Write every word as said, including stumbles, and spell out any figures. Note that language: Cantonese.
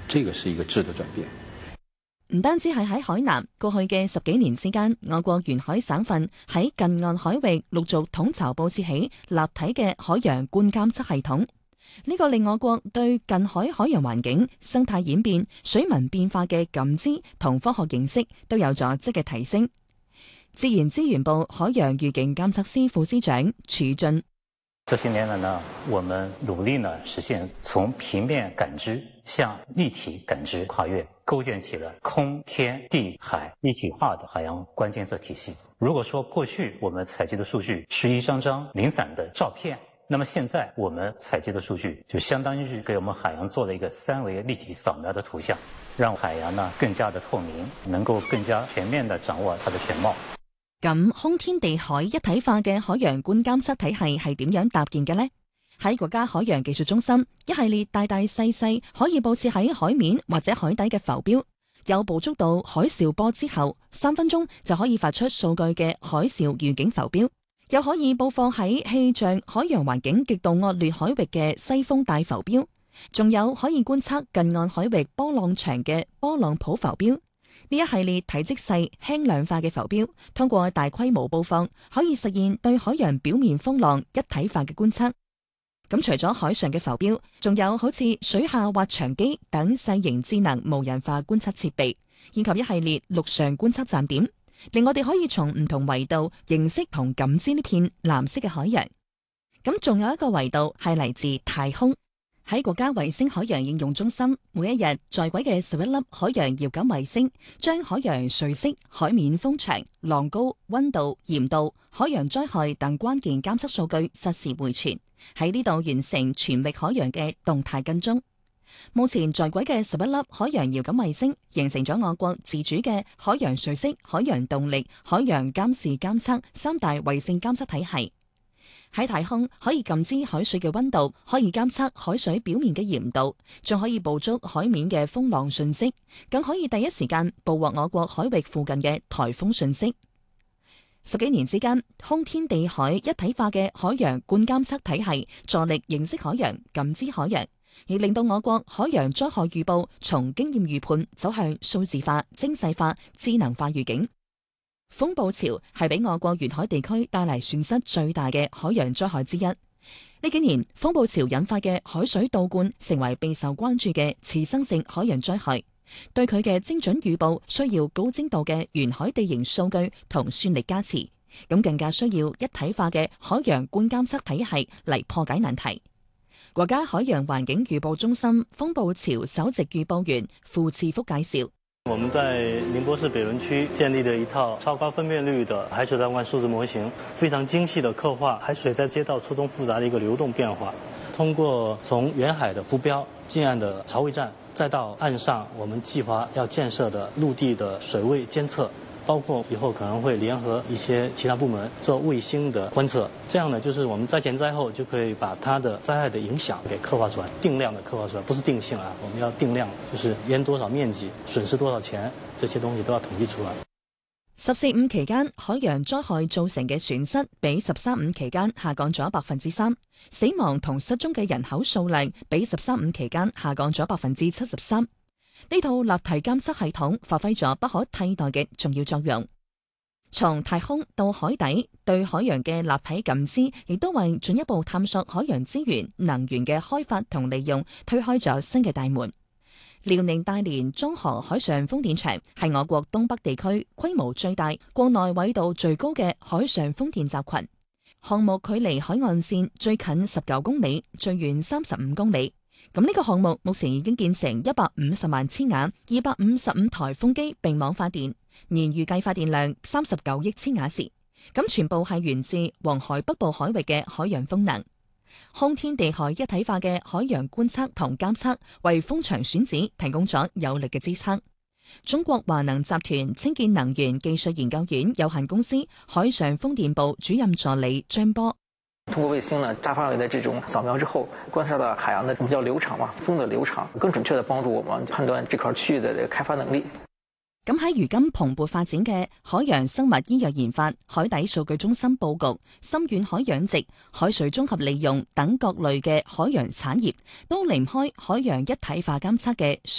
這個是一個質的轉變。 唔單止係喺海南，過去嘅十幾年之間，我國沿海省份喺近岸海域陸續統籌佈設起立體嘅海洋觀監測系統。呢個令我國對近海海洋環境、生態演變、水文變化嘅感知同科學認識都有咗積極提升。自然資源部海洋預警監測司副司長褚駿： 這些年來呢，我們努力呢實現從平面感知向立體感知跨越，構建起了空天地海一體化的海洋觀監測體系。如果說過去我們採集的數據是一張張零散的照片，那麼現在我們採集的數據就相當於是給我們海洋做了一個三維立體掃描的圖像，讓海洋呢更加的透明，能夠更加全面的掌握它的全貌。 咁空天地海一體化嘅海洋觀監測體系係點樣搭建嘅呢？喺國家海洋技術中心，一系列大大細細可以佈設喺海面或者海底嘅浮標，有捕捉到海嘯波之後，三分鐘就可以發出數據嘅海嘯預警浮標，又可以佈放喺氣象海洋環境極度惡劣海域嘅西風帶浮標，仲有可以觀測近岸海域波浪長嘅波浪譜浮標。呢一系列體積細、輕量化嘅浮標，通過大規模佈放，可以實現對海洋表面風浪一體化嘅觀測。咁除咗海上嘅浮標，仲有好似水下滑翔機等細型智能無人化觀測設備，以及一系列陸上觀測站點，令我哋可以從唔同維度認識同感知呢片藍色嘅海洋。咁仲有一個維度係嚟自太空。喺國家衛星海洋應用中心，每一日在軌嘅十一粒海洋遙感衛星，將海洋水色、海面風長、浪高、溫度、鹽度、海洋災害等關鍵監測數據實時回傳，喺呢度完成全域海洋嘅動態跟蹤。目前在軌嘅十一粒海洋遙感衛星，形成咗我國自主嘅海洋水色、海洋動力、海洋監視監測三大衛星監測體系。喺太空可以感知海水嘅溫度，可以監測海水表面嘅鹽度，仲可以捕捉海面嘅風浪訊息，更可以第一時間捕獲我國海域附近嘅颱風訊息。十幾年之間，空天地海一體化嘅海洋觀監測體系，助力認識海洋、感知海洋，亦令到我國海洋災害預報從經驗預判走向數字化、精細化、智能化預警。風暴潮係俾我國沿海地區帶嚟損失最大嘅海洋災害之一。呢幾年，風暴潮引發嘅海水倒灌成為備受關注嘅次生性海洋災害。對佢嘅精準預報，需要高精度嘅沿海地形數據同算力加持，咁更加需要一體化嘅海洋觀監測體系嚟破解難題。國家海洋環境預報中心風暴潮首席預報員傅次福介紹。 我們在寧波市北崙區建立了一套超高分辨率的海水倒灌數字模型，非常精細的刻畫海水在街道錯綜複雜的一個流動變化。通過從遠海的浮標、近岸的潮位站，再到岸上我們計劃要建設的陸地的水位監測，包括以後可能會聯合一些其他部門做衛星的觀測，這樣呢，就是我們災前災後就可以把它的災害的影響給刻畫出來，定量的刻畫出來，不是定性啊，我們要定量，就是淹多少面積、損失多少錢，這些東西都要統計出來。 十四五期間，海洋災害造成嘅損失比十三五期間下降咗百分之三，死亡同失蹤嘅人口數量比十三五期間下降咗百分之七十三。呢套立體監測系統發揮咗不可替代嘅重要作用，從太空到海底，對海洋嘅立體感知，亦都為進一步探索海洋資源、能源嘅開發同利用推開咗新嘅大門。遼寧大連中河海上風電場係我國東北地區規模最大、國內緯度最高嘅海上風電集群。項目距離海岸線最近十九公里，最遠三十五公里。咁呢個項目目前已經建成一百五十萬千瓦、二百五十五台風機並網發電，年預計發電量三十九億千瓦時。咁全部係源自黃海北部海域嘅海洋風能。空天地海一體化嘅海洋觀測同監測，為風場選址提供咗有力嘅支撐。中國華能集團清潔能源技術研究院有限公司海上風電部主任助理張波。 通過衛星呢大範圍的這種掃描之後，觀察到海洋的我們叫流場嘛，風的流場，更準確地幫助我們判斷這塊區域的這個開發能力。 咁喺如今蓬勃發展嘅海洋生物醫藥研發、海底數據中心佈局、深遠海養殖、海水綜合利用等各類嘅海洋產業，都離唔開海洋一體化監測嘅